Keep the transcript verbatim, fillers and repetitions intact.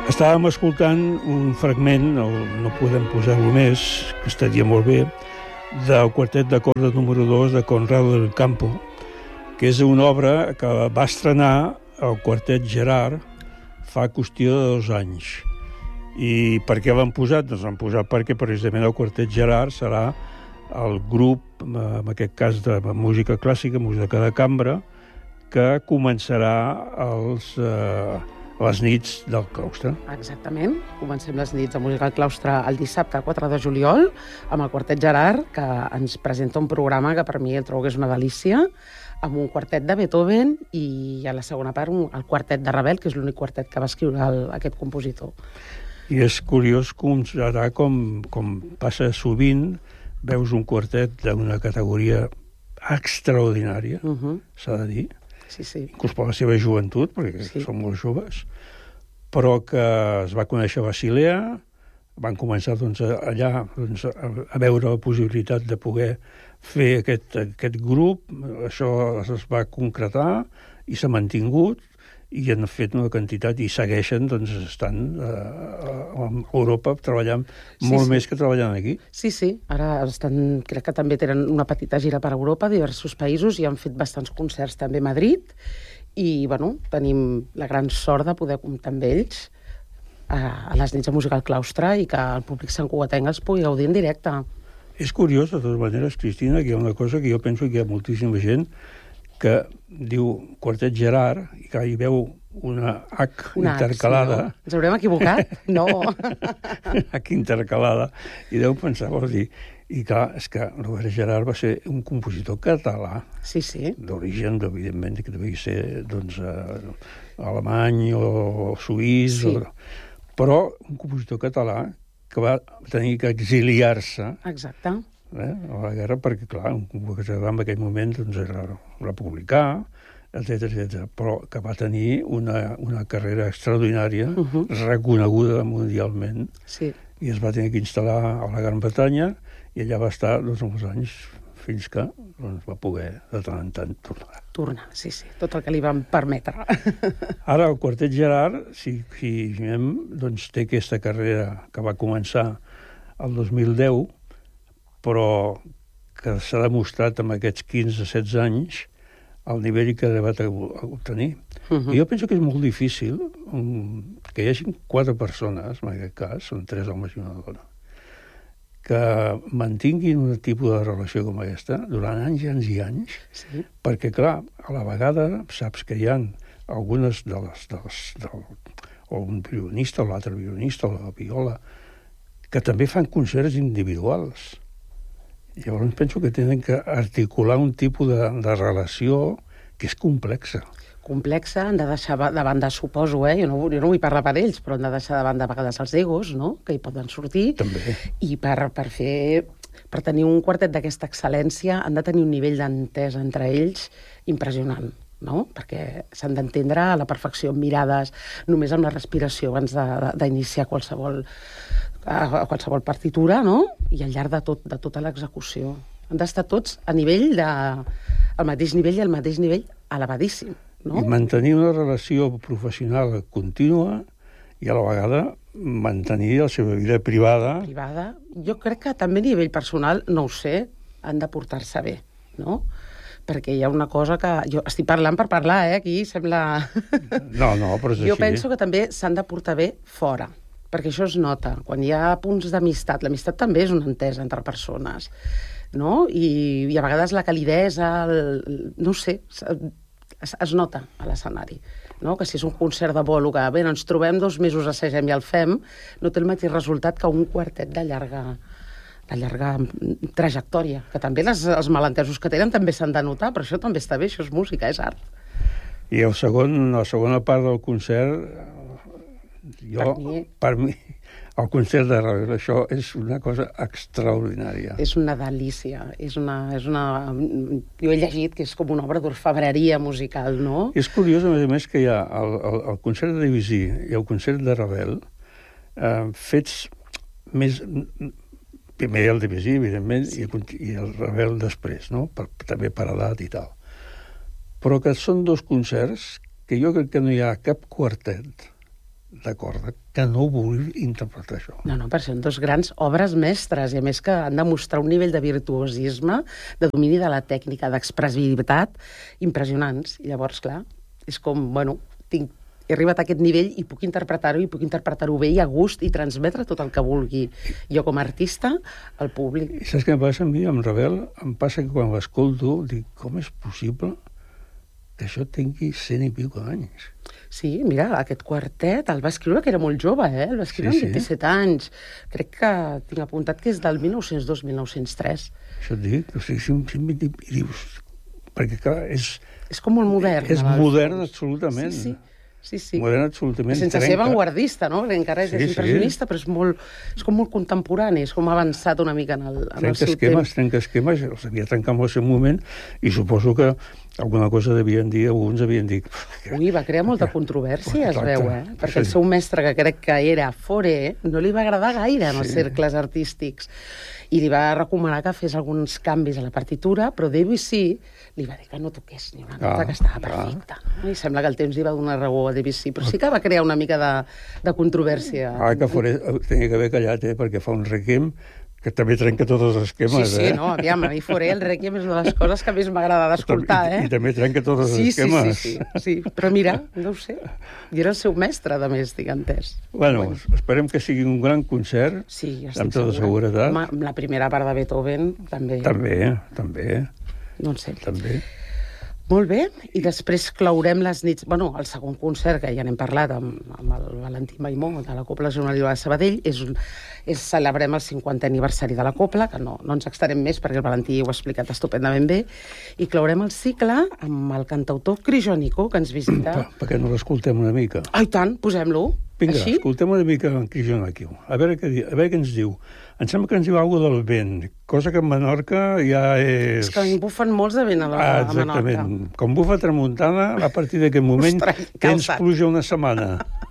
Estàvem escoltant un fragment, no, no podem posar-lo més, que estaria molt bé, del quartet de corda número dos de Conrado del Campo, que és una obra que va estrenar el quartet Gerard fa qüestió de dos anys. I per què l'han posat? Doncs l'han posat perquè precisament el quartet Gerard serà el grup, en aquest cas de música clàssica, música de cambra, que començarà els... Eh, les nits del claustre. Exactament. Comencem les nits de música al claustre el dissabte quatre de juliol amb el quartet Gerard, que ens presenta un programa que per mi el trobo que és una delícia, amb un quartet de Beethoven i a la segona part un, el quartet de Ravel, que és l'únic quartet que va escriure el, aquest compositor. I és curiós constatar com, com passa sovint, veus un quartet d'una categoria extraordinària, uh -huh. s'ha de dir, sí, sí. inclús per la seva joventut, perquè sí. són molt joves, però que es va conèixer a Basilea, van començar doncs, allà doncs, a veure la possibilitat de poder fer aquest, aquest grup, això es va concretar i s'ha mantingut, i han fet una quantitat, i segueixen doncs, estant eh, a Europa treballant sí, molt sí. més que treballant aquí. Sí, sí, ara estan, crec que també tenen una petita gira per Europa, diversos països, i han fet bastants concerts també a Madrid, i bueno, tenim la gran sort de poder comptar amb ells a, a les nits de música al claustre i que el públic santcugatenc els pugui gaudir en directe. És curiós, de totes maneres, Cristina, que hi ha una cosa que jo penso que hi ha moltíssima gent que diu quartet Gerard i que hi veu una H una intercalada. H, no? Ens haurem equivocat? No. H intercalada. I deu pensar, vols dir... I clar, és que Robert Gerard va ser un compositor català. Sí, sí. D'origen, evidentment, que devia ser doncs, eh, alemany o suís. Sí. O... Però un compositor català que va tenir que exiliar-se. Exacte. Eh, a la guerra, perquè, clar, un compositor en aquell moment doncs, era republicà, etcètera, etcètera, però que va tenir una, una carrera extraordinària, uh -huh. reconeguda mundialment, sí. i es va tenir que instal·lar a la Gran Bretanya, i allà va estar doncs, uns anys fins que doncs, va poder de tant en tant tornar. Tornar, sí, sí, tot el que li van permetre. Ara el quartet Gerard, si, si anem, doncs, té aquesta carrera que va començar el dos mil deu, però que s'ha demostrat amb aquests quinze setze anys el nivell que va obtenir. Uh -huh. I jo penso que és molt difícil um, que hi hagi quatre persones, en aquest cas, són tres homes i una dona, que mantinguin un tipus de relació com aquesta durant anys i anys i anys, sí. perquè, clar, a la vegada saps que hi ha algunes de les... De les del, o un violinista o l'altre violinista o la viola, que també fan concerts individuals. Llavors penso que tenen que articular un tipus de, de relació que és complexa. Complexa, han de deixar de banda, suposo, eh? Jo no, jo no vull parlar per ells, però han de deixar de banda a vegades els egos, no?, que hi poden sortir. També. I per, per fer... Per tenir un quartet d'aquesta excel·lència han de tenir un nivell d'entesa entre ells impressionant, no? Perquè s'han d'entendre a la perfecció, amb mirades, només amb la respiració abans d'iniciar qualsevol... a qualsevol partitura, no? I al llarg de, tot, de tota l'execució. Han d'estar tots a nivell de... al mateix nivell i al mateix nivell elevadíssim, no? I mantenir una relació professional contínua i a la vegada mantenir la seva vida privada. Privada. Jo crec que també a nivell personal, no ho sé, han de portar-se bé, no? Perquè hi ha una cosa que... Jo estic parlant per parlar, eh? Aquí sembla... No, no, però és jo així. penso que també s'han de portar bé fora, perquè això es nota. Quan hi ha punts d'amistat, l'amistat també és una entesa entre persones, no? I, i a vegades la calidesa, el, no sé, es, es nota a l'escenari, no? Que si és un concert de bolo que, bé, ens trobem dos mesos, assagem i el fem, no té el mateix resultat que un quartet de llarga, de llarga trajectòria, que també les, els malentesos que tenen també s'han de notar, però això també està bé, això és música, és art. I el segon, la segona part del concert... Jo, per mi, per mi, el concert de Ravel, això és una cosa extraordinària. És una delícia. És una, és una... Jo he llegit que és com una obra d'orfebreria musical, no? És curiós, a més a més, que hi ha el, el, el concert de Debussy i el concert de Ravel eh, fets més... Primer el Debussy, evidentment, sí. i, i el Ravel després, no? Per, també per edat i tal. Però que són dos concerts que jo crec que no hi ha cap quartet d'acord, que no vulgui interpretar això. No, no, per això són dos grans obres mestres, i a més que han de mostrar un nivell de virtuosisme, de domini de la tècnica, d'expressivitat, impressionants. I llavors, clar, és com, bueno, tinc, he arribat a aquest nivell i puc interpretar-ho, i puc interpretar-ho bé i a gust, i transmetre tot el que vulgui jo com a artista al públic. I saps què em passa a mi, amb Ravel? Em passa que quan l'escolto dic, com és possible que això tingui cent i pico d'anys? Sí, mira, aquest quartet el va escriure, que era molt jove, eh? El va escriure Sí, amb vint-i-set anys. Crec que tinc apuntat que és del mil nou-cents dos a mil nou-cents tres. Això et dic, o sigui, si, si, i dius... Perquè, clar, és... És com molt modern. És a modern, fons. absolutament. Sí, sí. Sí, sí. Modern, absolutament. Sense trenca. ser avantguardista, no? Perquè encara és, Sí, és impressionista, sí. Però és, molt, és com molt contemporani, és com ha avançat una mica en el, en el Trenca seu esquemes, temps. trenca esquemes, els havia trencat en el seu moment, i suposo que alguna cosa devien dir, alguns havien dit... Ui, va crear molta controvèrsia, es Exacte. veu, eh? Perquè Sí. el seu mestre, que crec que era Fauré, no li va agradar gaire en els Sí. cercles artístics, i li va recomanar que fes alguns canvis a la partitura, però Debussy li va dir que no toqués ni una nota, Ah, que estava ah. perfecta. No? I sembla que el temps li va donar raó a Debussy, però sí que va crear una mica de, de controvèrsia. Ah, que Fauré tenia que haver callat, eh? Perquè fa un requiem que també trenca tots els esquemes, Sí, sí, eh? no, aviam, a mi Fauré, el Requiem és una de les coses que més m'agrada d'escoltar, I, eh? I també trenca tots els Sí, sí, esquemes. sí, sí, sí, però mira, no ho sé, i era el seu mestre, de més, tinc entès. Bueno, esperem que sigui un gran concert, Sí, estic amb tota segura. seguretat. Home, amb la primera part de Beethoven, també. També, també, Doncs sí. també. Molt bé, i després clourem les nits... Bueno, el segon concert, que ja n'hem parlat amb, amb el Valentí Maimó, de la Cobla Joan Oliva de Sabadell, és, un, és celebrem el cinquantè aniversari de la Cobla, que no, no ens extarem més perquè el Valentí ho ha explicat estupendament bé, i clourem el cicle amb el cantautor Crijònico, que ens visita... Per, perquè no l'escoltem una mica. Ai, tant, posem-lo. Vinga, Així? escoltem una mica en Crijònico. A veure què, di- a veure què ens diu. Em sembla que ens diu alguna del vent, cosa que a Menorca ja és... És que en bufen molts de vent a, la, Ah, a Menorca. exactament. Com bufa tramuntana, a partir d'aquest moment Ostres, tens calçat. pluja una setmana.